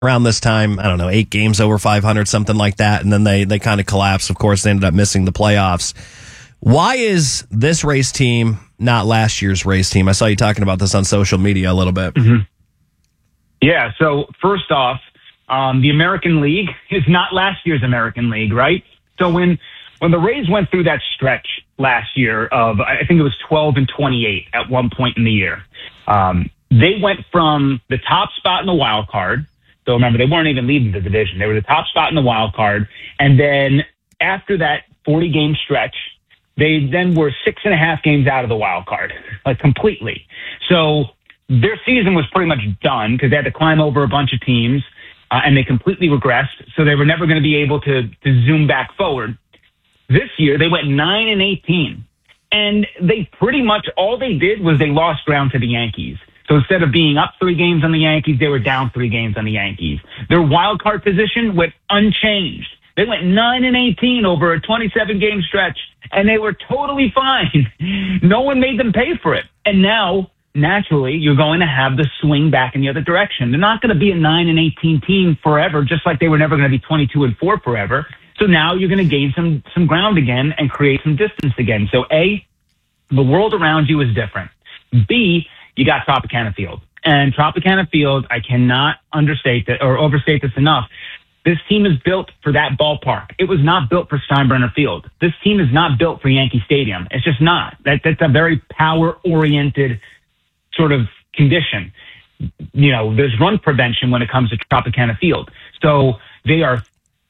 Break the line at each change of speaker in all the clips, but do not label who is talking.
around this time. I don't know, 8 games over 500, something like that. And then they kind of collapsed. Of course, they ended up missing the playoffs. Why is this race team not last year's race team? I saw you talking about this on social media a little bit.
Mm-hmm. Yeah, so first off, the American League is not last year's American League, right? So when the Rays went through that stretch last year of, I think it was 12-28 at one point in the year, they went from the top spot in the wild card. So remember, they weren't even leading the division. They were the top spot in the wild card. And then after that 40-game stretch, they then were 6.5 games out of the wild card, like completely. So their season was pretty much done because they had to climb over a bunch of teams, and they completely regressed. So they were never going to be able to zoom back forward. This year, they went 9-18, and they pretty much all they did was they lost ground to the Yankees. So instead of being up 3 games on the Yankees, they were down 3 games on the Yankees. Their wild card position went unchanged. They went 9-18 over a 27-game stretch, and they were totally fine. No one made them pay for it. And now, naturally, you're going to have the swing back in the other direction. They're not going to be a 9-18 team forever, just like they were never going to be 22-4 forever. So now you're going to gain some ground again and create some distance again. So A, the world around you is different. B, you got Tropicana Field. And Tropicana Field, I cannot understate that or overstate this enough. This team is built for that ballpark. It was not built for Steinbrenner Field. This team is not built for Yankee Stadium. It's just not. That's a very power-oriented sort of condition. You know, there's run prevention when it comes to Tropicana Field. So they have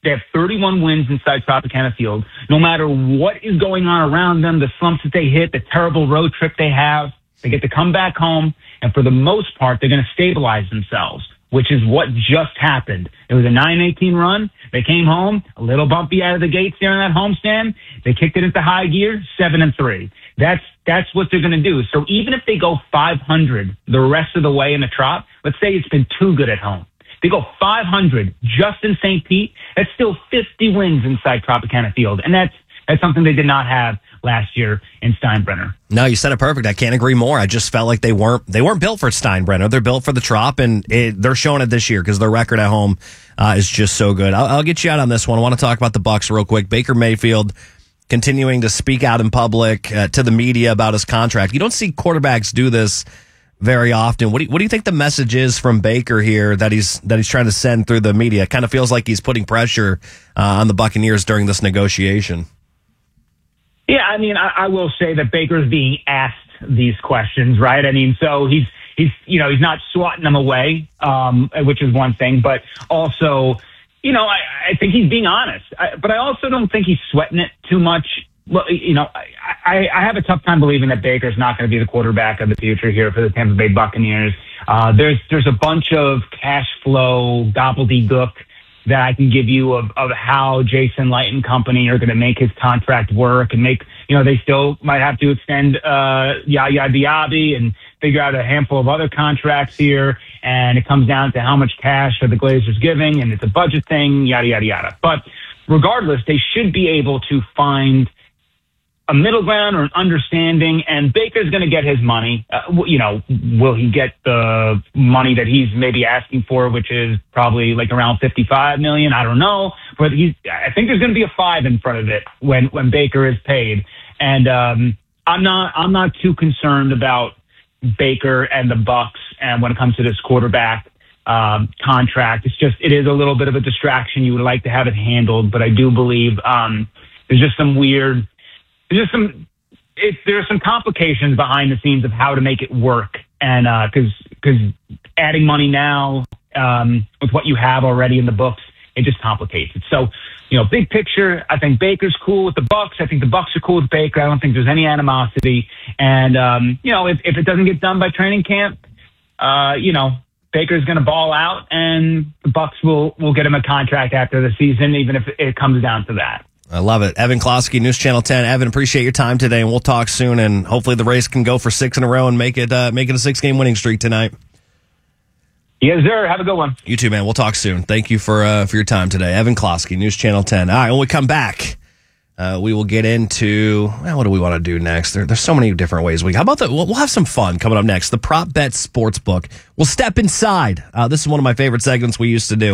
31 wins inside Tropicana Field. No matter what is going on around them, the slumps that they hit, the terrible road trip they have, they get to come back home, and for the most part, they're going to stabilize themselves, which is what just happened. It was a 9-18 run. They came home, a little bumpy out of the gates there in that homestand. They kicked it into high gear, 7-3. That's what they're going to do. So even if they go 500 the rest of the way in the Trop, let's say it's been too good at home. They go 500 just in St. Pete. That's still 50 wins inside Tropicana Field, and that's something they did not have last year in Steinbrenner.
No, you said it perfect. I can't agree more. I just felt like they weren't built for Steinbrenner. They're built for the Trop, and they're showing it this year because their record at home is just so good. I'll get you out on this one. I want to talk about the Bucs real quick. Baker Mayfield continuing to speak out in public to the media about his contract. You don't see quarterbacks do this very often. What do you think the message is from Baker here that he's trying to send through the media? It kind of feels like he's putting pressure on the Buccaneers during this negotiation.
Yeah, I mean, I will say that Baker's being asked these questions, right? I mean, so he's not swatting them away, which is one thing, but also, I think he's being honest. But I also don't think he's sweating it too much. Well, I have a tough time believing that Baker's not going to be the quarterback of the future here for the Tampa Bay Buccaneers. There's a bunch of cash flow gobbledygook that I can give you of how Jason Light and company are going to make his contract work and they still might have to extend Yaya Diaby and figure out a handful of other contracts here. And it comes down to how much cash are the Glazers giving, and it's a budget thing, yada, yada, yada. But regardless, they should be able to find a middle ground or an understanding, and Baker's going to get his money. Will he get the money that he's maybe asking for, which is probably like around $55 million? I don't know, but I think there's going to be a 5 in front of it when Baker is paid. And I'm not too concerned about Baker and the Bucs, and when it comes to this quarterback contract, it is a little bit of a distraction. You would like to have it handled, but I do believe there's some complications behind the scenes of how to make it work, and because adding money now with what you have already in the books, it just complicates it. So, big picture, I think Baker's cool with the Bucs. I think the Bucs are cool with Baker. I don't think there's any animosity. And if it doesn't get done by training camp, Baker's going to ball out, and the Bucs will get him a contract after the season, even if it comes down to that.
I love it. Evan Klosky, News Channel 10. Evan, appreciate your time today, and we'll talk soon. And hopefully the Rays can go for 6 in a row and make it a 6-game winning streak tonight.
Yes, sir. Have a good one.
You too, man. We'll talk soon. Thank you for your time today. Evan Klosky, News Channel 10. All right, when we come back, We will get into, what do we want to do next? There's so many different ways. How about we'll have some fun coming up next. The Prop Bet Sportsbook. We'll step inside. This is one of my favorite segments we used to do.